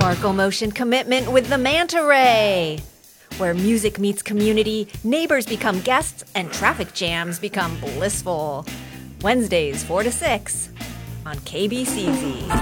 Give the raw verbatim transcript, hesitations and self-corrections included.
Sparkle Motion commitment with the Manta Ray, where music meets community, neighbors become guests, and traffic jams become blissful. Wednesdays, four to six on K B C Z.